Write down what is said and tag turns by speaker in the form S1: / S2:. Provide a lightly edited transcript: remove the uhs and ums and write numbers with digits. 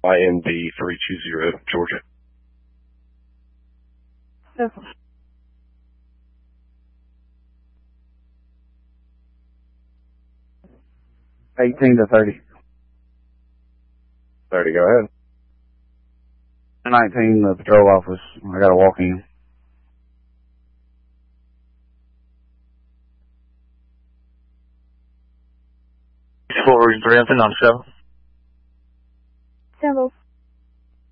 S1: IND 320, Georgia.
S2: Yes. 18 to 30.
S1: 30, go ahead.
S2: 19, the patrol office. I got to walk in.
S3: Forward 3 on 7.
S4: Symbols.